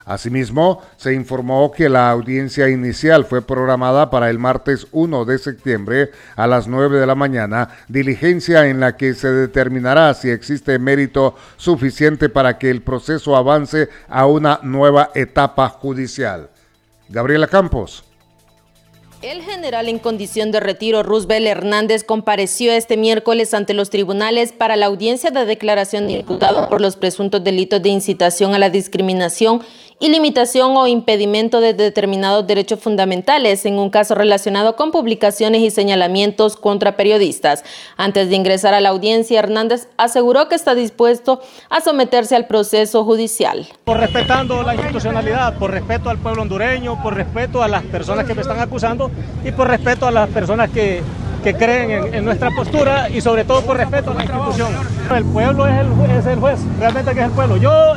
Asimismo, se informó que la audiencia inicial fue programada para el martes 1 de septiembre a las 9 de la mañana, diligencia en la que se determinará si existe mérito suficiente para que el proceso avance a una nueva etapa judicial. Gabriela Campos. El general en condición de retiro, Roosevelt Hernández, compareció este miércoles ante los tribunales para la audiencia de declaración de imputado por los presuntos delitos de incitación a la discriminación y limitación o impedimento de determinados derechos fundamentales en un caso relacionado con publicaciones y señalamientos contra periodistas. Antes de ingresar a la audiencia, Hernández aseguró que está dispuesto a someterse al proceso judicial. Por respetando la institucionalidad, por respeto al pueblo hondureño, por respeto a las personas que me están acusando y por respeto a las personas que creen en nuestra postura y sobre todo por respeto a la institución. El pueblo es el juez, realmente que es el pueblo. Yo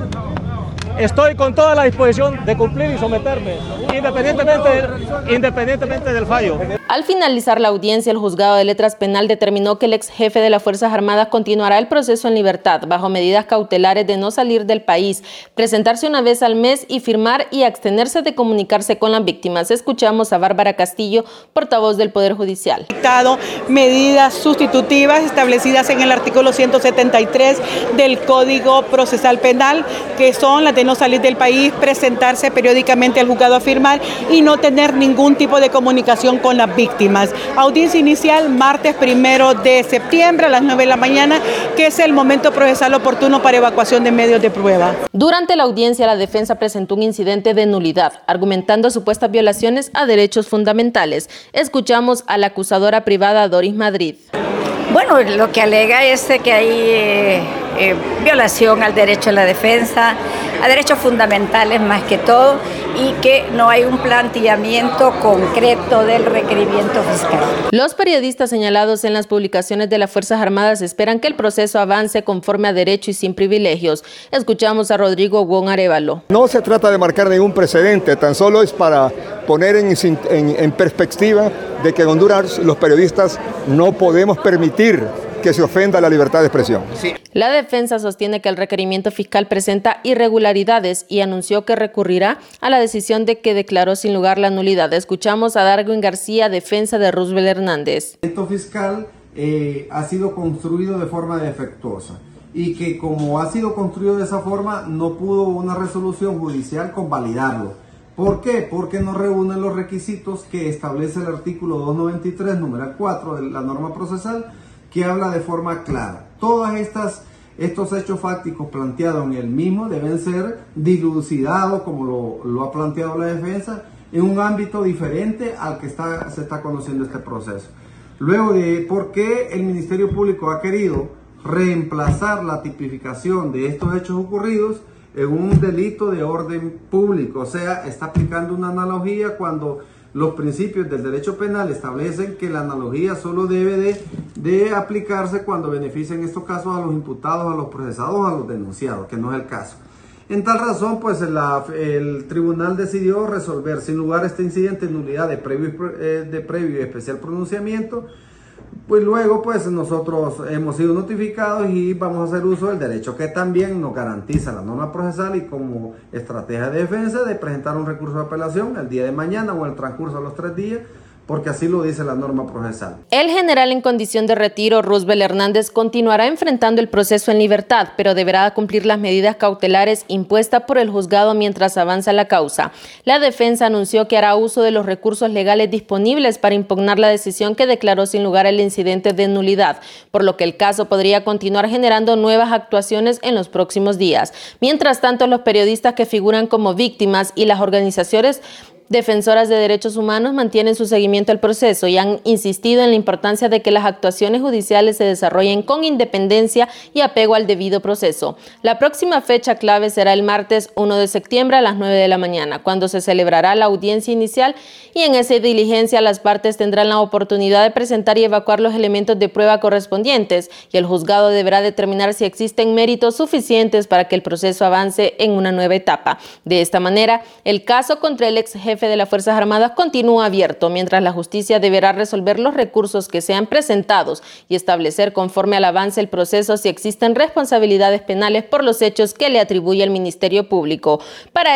estoy con toda la disposición de cumplir y someterme, independientemente del fallo. Al finalizar la audiencia, el juzgado de letras penal determinó que el ex jefe de las Fuerzas Armadas continuará el proceso en libertad, bajo medidas cautelares de no salir del país, presentarse una vez al mes y firmar y abstenerse de comunicarse con las víctimas. Escuchamos a Bárbara Castillo, portavoz del Poder Judicial. Medidas sustitutivas establecidas en el artículo 173 del Código Procesal Penal, que son las de no salir del país, presentarse periódicamente al juzgado a firmar y no tener ningún tipo de comunicación con las víctimas. Audiencia inicial martes 1 de septiembre a las 9 de la mañana, que es el momento procesal oportuno para evacuación de medios de prueba. Durante la audiencia, la defensa presentó un incidente de nulidad, argumentando supuestas violaciones a derechos fundamentales. Escuchamos a la acusadora privada Doris Madrid. Bueno, lo que alega es que hay violación al derecho a la defensa, a derechos fundamentales más que todo, y que no hay un planteamiento concreto del requerimiento fiscal. Los periodistas señalados en las publicaciones de las Fuerzas Armadas esperan que el proceso avance conforme a derecho y sin privilegios. Escuchamos a Rodrigo Wong Arévalo. No se trata de marcar ningún precedente, tan solo es para poner en perspectiva de que en Honduras los periodistas no podemos permitir que se ofenda la libertad de expresión. Sí. La defensa sostiene que el requerimiento fiscal presenta irregularidades y anunció que recurrirá a la decisión de que declaró sin lugar la nulidad. Escuchamos a Darwin García, defensa de Roosevelt Hernández. El requerimiento fiscal ha sido construido de forma defectuosa y que como ha sido construido de esa forma no pudo una resolución judicial convalidarlo. ¿Por qué? Porque no reúne los requisitos que establece el artículo 293, numeral 4 de la norma procesal, que habla de forma clara. Todos estos hechos fácticos planteados en el mismo deben ser dilucidados, como lo ha planteado la defensa, en un ámbito diferente al que se está conociendo este proceso. Luego de por qué el Ministerio Público ha querido reemplazar la tipificación de estos hechos ocurridos en un delito de orden público, o sea, está aplicando una analogía cuando los principios del derecho penal establecen que la analogía solo debe de aplicarse cuando beneficia en estos casos a los imputados, a los procesados, a los denunciados, que no es el caso. En tal razón, pues el tribunal decidió resolver sin lugar a este incidente en nulidad de previo y especial pronunciamiento. Pues luego pues nosotros hemos sido notificados y vamos a hacer uso del derecho que también nos garantiza la norma procesal y como estrategia de defensa de presentar un recurso de apelación el día de mañana o en el transcurso de los 3 días, porque así lo dice la norma procesal. El general en condición de retiro, Roosevelt Hernández, continuará enfrentando el proceso en libertad, pero deberá cumplir las medidas cautelares impuestas por el juzgado mientras avanza la causa. La defensa anunció que hará uso de los recursos legales disponibles para impugnar la decisión que declaró sin lugar el incidente de nulidad, por lo que el caso podría continuar generando nuevas actuaciones en los próximos días. Mientras tanto, los periodistas que figuran como víctimas y las organizaciones defensoras de derechos humanos mantienen su seguimiento al proceso y han insistido en la importancia de que las actuaciones judiciales se desarrollen con independencia y apego al debido proceso. La próxima fecha clave será el martes 1 de septiembre a las 9 de la mañana, cuando se celebrará la audiencia inicial y en esa diligencia las partes tendrán la oportunidad de presentar y evacuar los elementos de prueba correspondientes y el juzgado deberá determinar si existen méritos suficientes para que el proceso avance en una nueva etapa. De esta manera, el caso contra el ex jefe jefe de las Fuerzas Armadas continúa abierto, mientras la justicia deberá resolver los recursos que sean presentados y establecer conforme al avance el proceso si existen responsabilidades penales por los hechos que le atribuye el Ministerio Público. Para